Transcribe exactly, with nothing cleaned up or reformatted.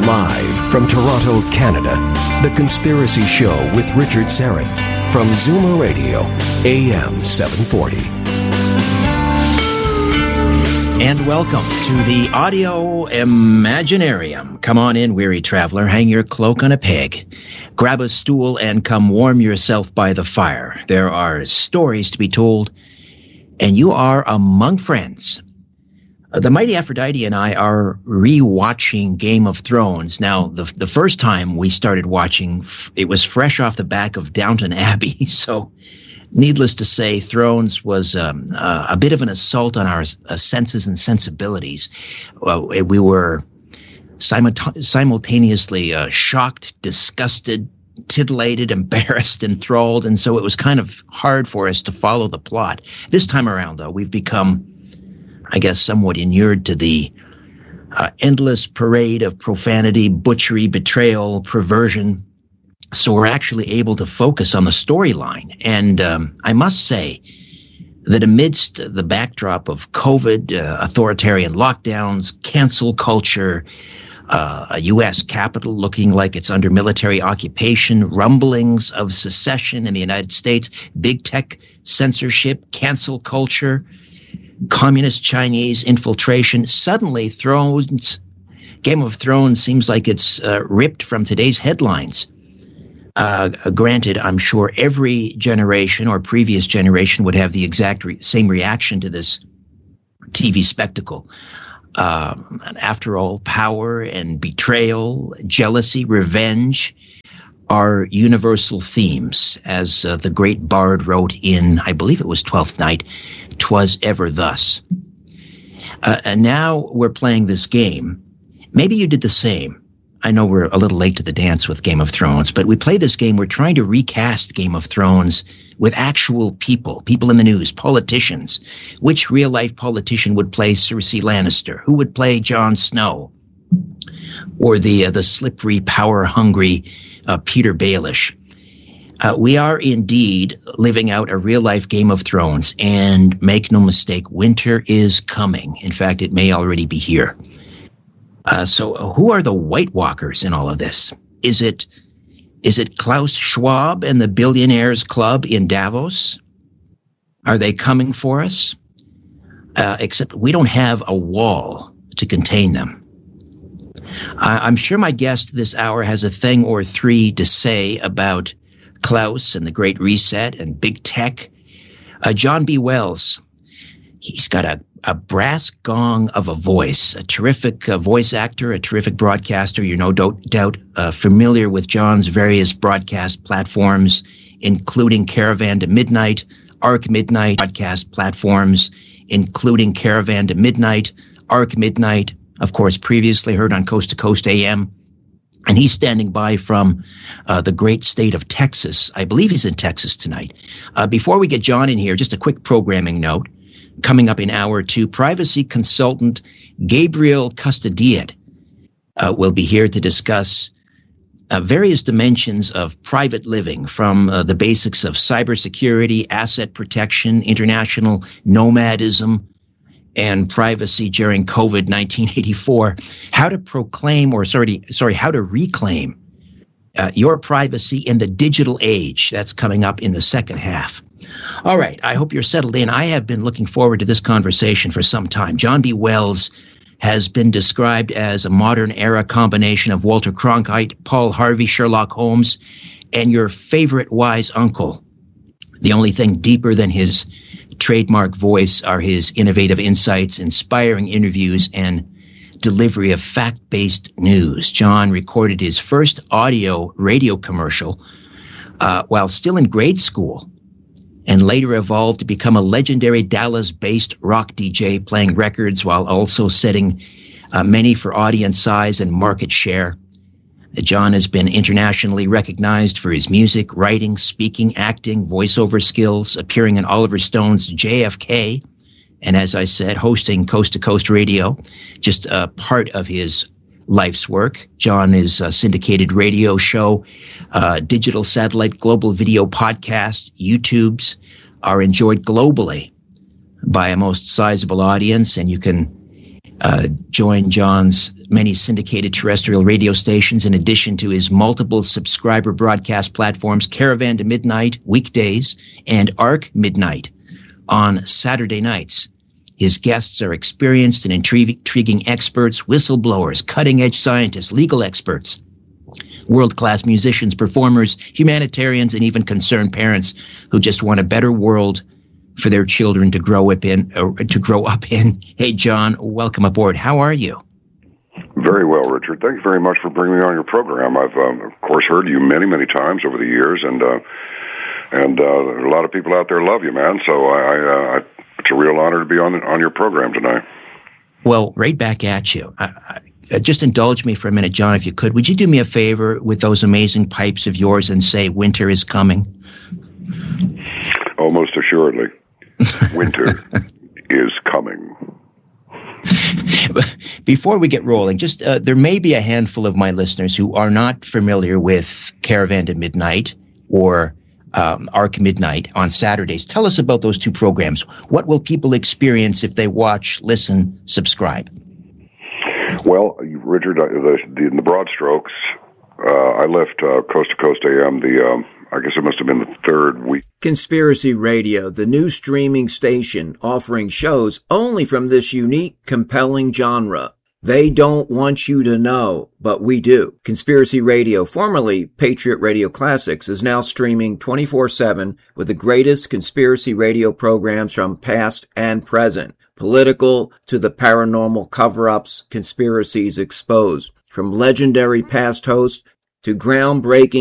Live from Toronto, Canada, The Conspiracy Show with Richard Syrett from Zoomer Radio, A M seven forty. And welcome to the Audio Imaginarium. Come on in, weary traveler, hang your cloak on a peg, grab a stool, and come warm yourself by the fire. There are stories to be told, and you are among friends. The Mighty Aphrodite and I are re-watching Game of Thrones. Now, the the first time we started watching, it was fresh off the back of Downton Abbey. So, needless to say, Thrones was um, uh, a bit of an assault on our uh, senses and sensibilities. Well, we were simulta- simultaneously uh, shocked, disgusted, titillated, embarrassed, enthralled, and so it was kind of hard for us to follow the plot. This time around, though, we've become, I guess, somewhat inured to the uh, endless parade of profanity, butchery, betrayal, perversion. So we're actually able to focus on the storyline. And um, I must say that amidst the backdrop of COVID, uh, authoritarian lockdowns, cancel culture, uh, a U S Capitol looking like it's under military occupation, rumblings of secession in the United States, big tech censorship, cancel culture, communist Chinese infiltration, suddenly Thrones, Game of Thrones seems like it's uh, ripped from today's headlines. Uh, granted, I'm sure every generation or previous generation would have the exact re- same reaction to this T V spectacle. Um, after all, power and betrayal, jealousy, revenge are universal themes, as uh, the great bard wrote in, I believe it was Twelfth Night, "'Twas ever thus." Uh, and now we're playing this game. Maybe you did the same. I know we're a little late to the dance with Game of Thrones, but we play this game. We're trying to recast Game of Thrones with actual people, people in the news, politicians. Which real-life politician would play Cersei Lannister? Who would play Jon Snow? Or the uh, the slippery, power-hungry uh, Peter Baelish? Uh, we are indeed living out a real-life Game of Thrones, and make no mistake, winter is coming. In fact, it may already be here. Uh, so who are the White Walkers in all of this? Is it is it Klaus Schwab and the Billionaires Club in Davos? Are they coming for us? Uh, except we don't have a wall to contain them. I, I'm sure my guest this hour has a thing or three to say about Klaus and the Great Reset and big tech. Uh, John B. Wells, he's got a A brass gong of a voice, a terrific uh, voice actor, a terrific broadcaster. You're no do- doubt uh, familiar with John's various broadcast platforms, including Caravan to Midnight, Arc Midnight broadcast platforms, including Caravan to Midnight, Arc Midnight, of course, previously heard on Coast to Coast A M. And he's standing by from uh, the great state of Texas. I believe he's in Texas tonight. Uh, before we get John in here, just a quick programming note. Coming up in hour two, privacy consultant Gabriel Custodiet uh, will be here to discuss uh, various dimensions of private living, from uh, the basics of cybersecurity, asset protection, international nomadism, and privacy during COVID nineteen eighty-four. How to proclaim, or sorry, sorry, how to reclaim uh, your privacy in the digital age. That's coming up in the second half. All right, I hope you're settled in. I have been looking forward to this conversation for some time. John B. Wells has been described as a modern-era combination of Walter Cronkite, Paul Harvey, Sherlock Holmes, and your favorite wise uncle. The only thing deeper than his trademark voice are his innovative insights, inspiring interviews, and delivery of fact-based news. John recorded his first audio radio commercial uh, while still in grade school, and later evolved to become a legendary Dallas-based rock D J, playing records while also setting uh, many for audience size and market share. John has been internationally recognized for his music, writing, speaking, acting, voiceover skills, appearing in Oliver Stone's J F K, and as I said, hosting Coast to Coast Radio, just a part of his life's work. John is a syndicated radio show, uh, digital satellite, global video podcast, YouTubes are enjoyed globally by a most sizable audience, and you can Uh, join John's many syndicated terrestrial radio stations in addition to his multiple subscriber broadcast platforms, Caravan to Midnight weekdays and Arc Midnight on Saturday nights. His guests are experienced and intriguing experts, whistleblowers, cutting-edge scientists, legal experts, world-class musicians, performers, humanitarians, and even concerned parents who just want a better world for their children to grow up in. Or to grow up in. Hey, John, welcome aboard. How are you? Very well, Richard. Thanks very much for bringing me on your program. I've, um, of course, heard you many, many times over the years, and uh, and uh, a lot of people out there love you, man. So I, I, uh, it's a real honor to be on on your program tonight. Well, right back at you. I, I, just indulge me for a minute, John, if you could. Would you do me a favor with those amazing pipes of yours and say winter is coming? Almost assuredly. Winter is coming. Before we get rolling, just uh, there may be a handful of my listeners who are not familiar with Caravan to Midnight or um, Arc Midnight on Saturdays. Tell us about those two programs. What will people experience if they watch, listen, subscribe? Well, Richard, the, the, in the broad strokes, uh, I left uh, Coast to Coast A M the um, I guess it must have been the third week. Conspiracy Radio, the new streaming station offering shows only from this unique, compelling genre. They don't want you to know, but we do. Conspiracy Radio, formerly Patriot Radio Classics, is now streaming twenty-four seven with the greatest conspiracy radio programs from past and present. Political to the paranormal cover-ups, conspiracies exposed. From legendary past hosts to groundbreaking